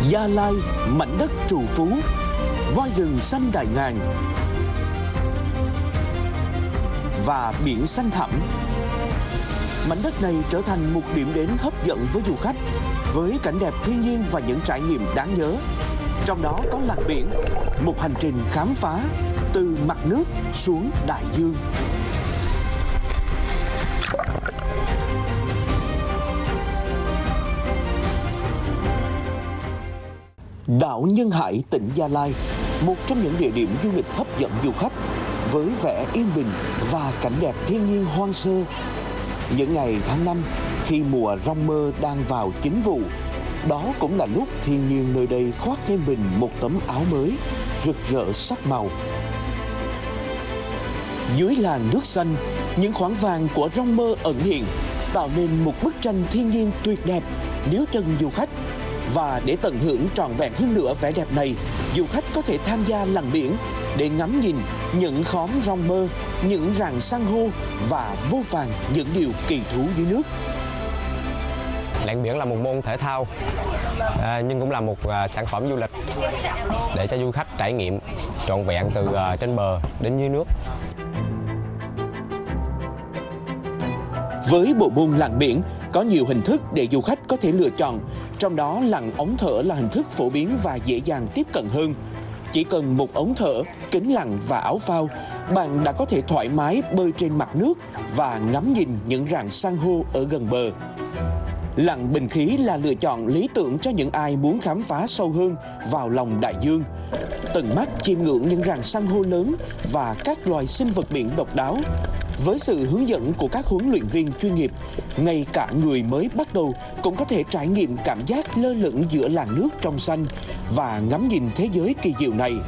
Gia Lai, mảnh đất trù phú, voi rừng xanh đại ngàn và biển xanh thẳm. Mảnh đất này trở thành một điểm đến hấp dẫn với du khách, với cảnh đẹp thiên nhiên và những trải nghiệm đáng nhớ. Trong đó có lặn biển, một hành trình khám phá từ mặt nước xuống đại dương. Đảo Nhân Hải, tỉnh Gia Lai, một trong những địa điểm du lịch hấp dẫn du khách với vẻ yên bình và cảnh đẹp thiên nhiên hoang sơ. Những ngày tháng 5, khi mùa rong mơ đang vào chính vụ, đó cũng là lúc thiên nhiên nơi đây khoác lên mình một tấm áo mới, rực rỡ sắc màu. Dưới làn nước xanh, những khoảng vàng của rong mơ ẩn hiện, tạo nên một bức tranh thiên nhiên tuyệt đẹp níu chân du khách. Và để tận hưởng trọn vẹn hơn nữa vẻ đẹp này, du khách có thể tham gia lặn biển để ngắm nhìn những khóm rong mơ, những rạn san hô và vô vàn những điều kỳ thú dưới nước. Lặn biển là một môn thể thao, nhưng cũng là một sản phẩm du lịch để cho du khách trải nghiệm trọn vẹn từ trên bờ đến dưới nước. Với bộ môn lặn biển, có nhiều hình thức để du khách có thể lựa chọn, trong đó lặn ống thở là hình thức phổ biến và dễ dàng tiếp cận hơn. Chỉ cần một ống thở, kính lặn và áo phao, bạn đã có thể thoải mái bơi trên mặt nước và ngắm nhìn những rạn san hô ở gần bờ. Lặn bình khí là lựa chọn lý tưởng cho những ai muốn khám phá sâu hơn vào lòng đại dương, tận mắt chiêm ngưỡng những rạn san hô lớn và các loài sinh vật biển độc đáo. Với sự hướng dẫn của các huấn luyện viên chuyên nghiệp, ngay cả người mới bắt đầu cũng có thể trải nghiệm cảm giác lơ lửng giữa làn nước trong xanh và ngắm nhìn thế giới kỳ diệu này.